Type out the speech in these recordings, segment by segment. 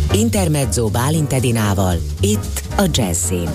Intermezzo Bálint Edinával, itt a Jazzin.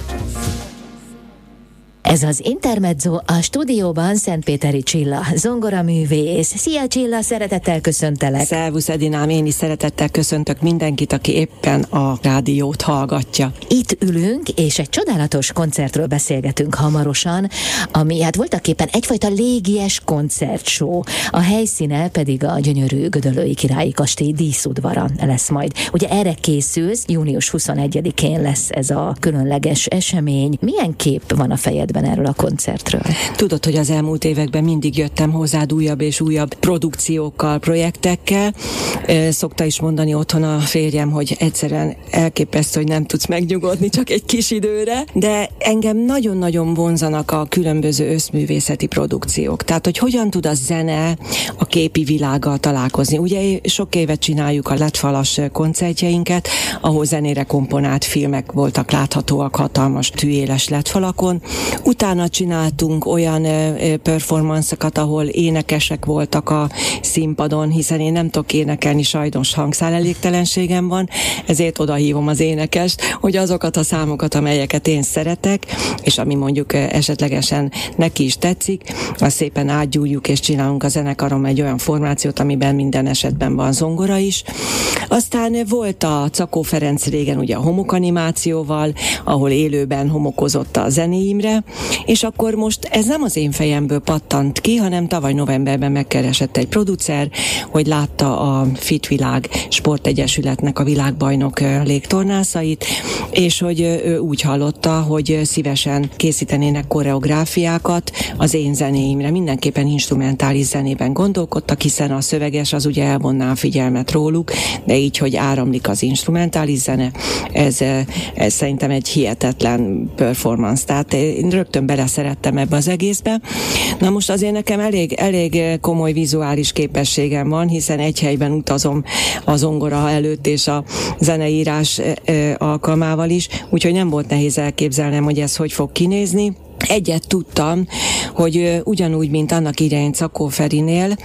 Ez az Intermezzo, a stúdióban Szentpéteri Csilla, zongoraművész. Szia Csilla, szeretettel köszöntelek. Szervusz Edinám, én is szeretettel köszöntök mindenkit, aki éppen a rádiót hallgatja. Itt ülünk, és egy csodálatos koncertről beszélgetünk hamarosan, ami hát voltaképpen egyfajta légies koncertshow. A helyszíne pedig a gyönyörű Gödöllői Királyi Kastély díszudvara lesz majd. Ugye erre készülsz, június 21-én lesz ez a különleges esemény. Milyen kép van a fejedben erről a koncertről? Tudod, hogy az elmúlt években mindig jöttem hozzád újabb és újabb produkciókkal, projektekkel. Szokta is mondani otthon a férjem, hogy egyszerűen elképesztő, hogy nem tudsz megnyugodni csak egy kis időre, de engem nagyon-nagyon vonzanak a különböző összművészeti produkciók. Tehát, hogy hogyan tud a zene a képi világgal találkozni. Ugye sok évet csináljuk a LED-falas koncertjeinket, ahol zenére komponált filmek voltak láthatóak hatalmas tűéles LED-falakon. Utána csináltunk olyan performance-okat, ahol énekesek voltak a színpadon, hiszen én nem tudok énekelni, sajnos hangszálelégtelenségem van, ezért odahívom az énekest, hogy azokat a számokat, amelyeket én szeretek, és ami mondjuk esetlegesen neki is tetszik, azt szépen átgyújjuk, és csinálunk a zenekarom egy olyan formációt, amiben minden esetben van zongora is. Aztán volt a Czakó Ferenc régen ugye a homokanimációval, ahol élőben homokozott a zenéimre, és akkor most ez nem az én fejemből pattant ki, hanem tavaly novemberben megkeresett egy producer, hogy látta a Fit Világ Sportegyesületnek a világbajnok légtornászait, és hogy ő úgy hallotta, hogy szívesen készítenének koreográfiákat az én zenéimre. Mindenképpen instrumentális zenében gondolkodtak, hiszen a szöveges az ugye elvonná a figyelmet róluk, de így, hogy áramlik az instrumentális zene, ez szerintem egy hihetetlen performance. Tehát én rögtön beleszerettem ebbe az egészbe. Na most azért nekem elég komoly vizuális képességem van, hiszen egy helyben utazom a zongora előtt és a zeneírás alkalmával is, úgyhogy nem volt nehéz elképzelnem, hogy ez hogy fog kinézni. Egyet tudtam, hogy ugyanúgy, mint annak idején Czakó Ferinél,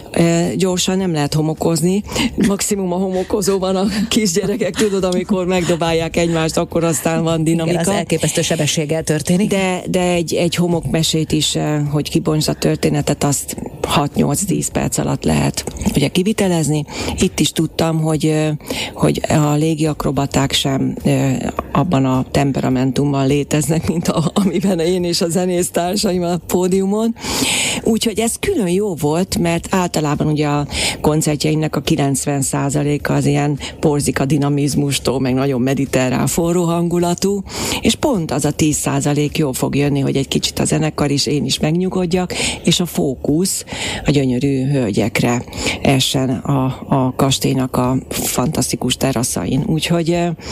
gyorsan nem lehet homokozni. Maximum a homokozóban a kisgyerekek, tudod, amikor megdobálják egymást, akkor aztán van dinamika. Igen, az elképesztő sebességgel történik. De egy homokmesét is, hogy kibontsd a történetet, azt 6-8-10 perc alatt lehet ugye kivitelezni. Itt is tudtam, hogy a légiakrobaták sem abban a temperamentumban léteznek, mint amiben én és a zenésztársaim a pódiumon. Úgyhogy ez külön jó volt, mert általában ugye a koncertjeimnek a 90%-a az ilyen porzika dinamizmustól, meg nagyon mediterrán forró hangulatú, és pont az a 10% jól fog jönni, hogy egy kicsit a zenekar is, én is megnyugodjak, és a fókusz a gyönyörű hölgyekre essen a kastélynak a fantasztikus teraszain. Úgyhogy